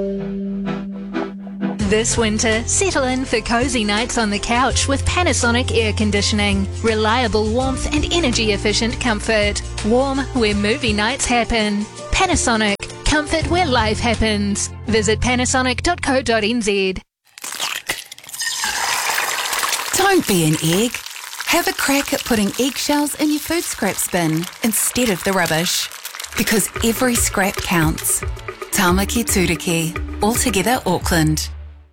This winter, settle in for cozy nights on the couch with Panasonic air conditioning. Reliable warmth and energy-efficient comfort. Warm where movie nights happen. Panasonic. Comfort where life happens. Visit panasonic.co.nz. Don't be an egg. Have a crack at putting eggshells in your food scraps bin instead of the rubbish. Because every scrap counts. Tamaki Turiki. Altogether Auckland.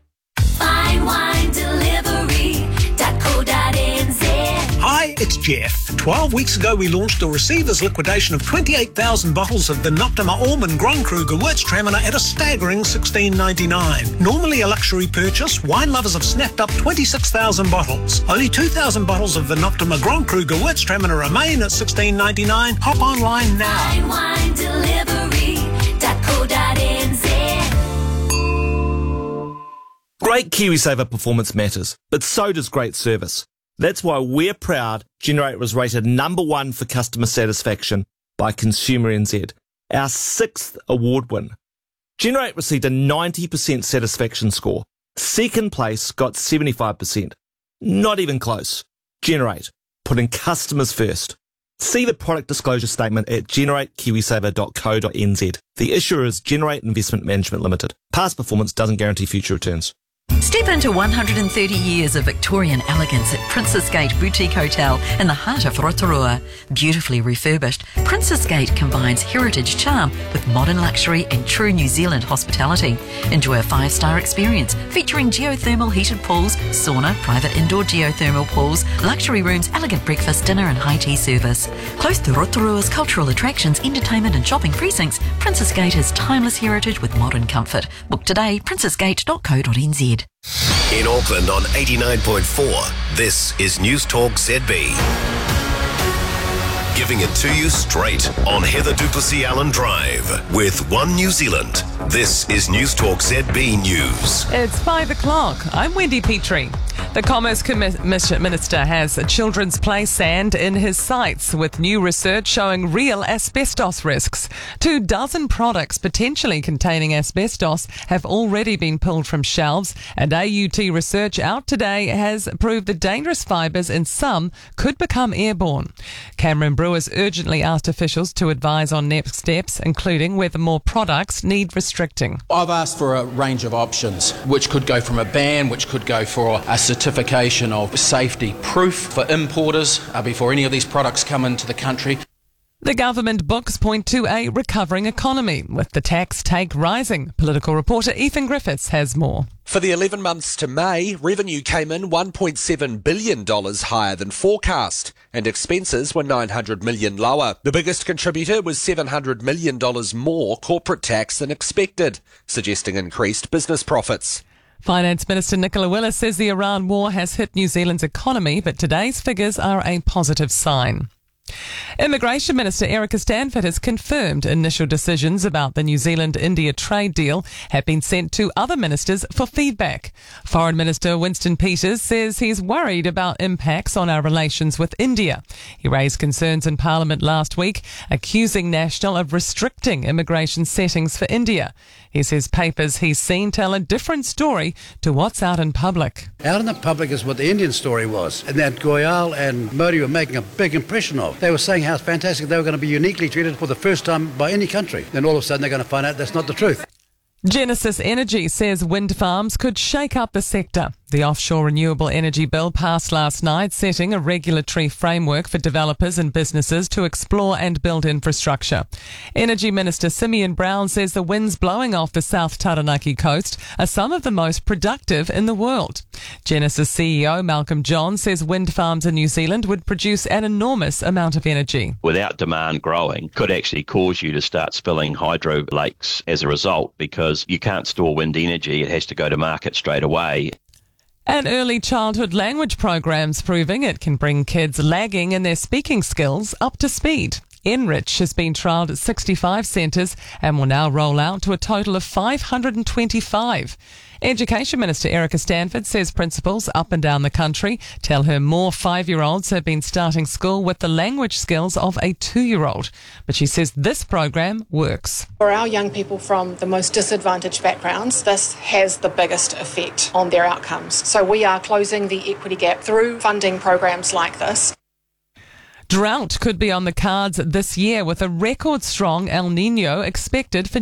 FineWineDelivery.co.nz. Hi, it's Jeff. 12 weeks ago we launched a receivers liquidation of 28,000 bottles of the Noctima Almond Grandcru Gewürztraminer at a staggering $16.99. Normally a luxury purchase, wine lovers have snapped up 26,000 bottles. Only 2,000 bottles of the Noctima Grandcru Gewürztraminer remain at $16.99. Hop online now. FineWineDelivery.co.nz. Great KiwiSaver performance matters, but so does great service. That's why we're proud Generate was rated #1 for customer satisfaction by Consumer NZ, our 6th award win. Generate received a 90% satisfaction score. Second place got 75%. Not even close. Generate, putting customers first. See the product disclosure statement at generatekiwisaver.co.nz. The issuer is Generate Investment Management Limited. Past performance doesn't guarantee future returns. Step into 130 years of Victorian elegance at Princess Gate Boutique Hotel in the heart of Rotorua. Beautifully refurbished, Princess Gate combines heritage charm with modern luxury and true New Zealand hospitality. Enjoy a 5-star experience featuring geothermal heated pools, sauna, private indoor geothermal pools, luxury rooms, elegant breakfast, dinner and high tea service. Close to Rotorua's cultural attractions, entertainment and shopping precincts, Princess Gate is timeless heritage with modern comfort. Book today, princessgate.co.nz. In Auckland on 89.4, this is News Talk ZB. Giving it to you straight on Heather Duplessis Allen Drive with One New Zealand. This is News Talk ZB News. It's 5 o'clock. I'm Wendy Petrie. The Commerce Minister has Children's Play sand in his sights with new research showing real asbestos risks. 24 products potentially containing asbestos have already been pulled from shelves, and AUT research out today has proved the dangerous fibres in some could become airborne. Cameron Brewers urgently asked officials to advise on next steps, including whether more products need restricting. I've asked for a range of options, which could go from a ban, which could go for a certification of safety proof for importers before any of these products come into the country. The government books point to a recovering economy, with the tax take rising. Political reporter Ethan Griffiths has more. For the 11 months to May, revenue came in $1.7 billion higher than forecast, and expenses were $900 million lower. The biggest contributor was $700 million more corporate tax than expected, suggesting increased business profits. Finance Minister Nicola Willis says the Iran war has hit New Zealand's economy, but today's figures are a positive sign. Immigration Minister Erica Stanford has confirmed initial decisions about the New Zealand-India trade deal have been sent to other ministers for feedback. Foreign Minister Winston Peters says he's worried about impacts on our relations with India. He raised concerns in Parliament last week, accusing National of restricting immigration settings for India. He says papers he's seen tell a different story to what's out in public. Out in the public is what the Indian story was, and that Goyal and Modi were making a big impression of. They were saying how fantastic they were going to be uniquely treated for the first time by any country. Then all of a sudden they're going to find out that's not the truth. Genesis Energy says wind farms could shake up the sector. The offshore renewable energy bill passed last night, setting a regulatory framework for developers and businesses to explore and build infrastructure. Energy Minister Simeon Brown says the winds blowing off the South Taranaki coast are some of the most productive in the world. Genesis CEO Malcolm John says wind farms in New Zealand would produce an enormous amount of energy. Without demand growing, could actually cause you to start spilling hydro lakes as a result, because you can't store wind energy, it has to go to market straight away. And early childhood language programs proving it can bring kids lagging in their speaking skills up to speed. Enrich has been trialled at 65 centres and will now roll out to a total of 525. Education Minister Erica Stanford says principals up and down the country tell her more 5-year-olds have been starting school with the language skills of a 2-year-old. But she says this program works. For our young people from the most disadvantaged backgrounds, this has the biggest effect on their outcomes. So we are closing the equity gap through funding programs like this. Drought could be on the cards this year with a record strong El Niño expected for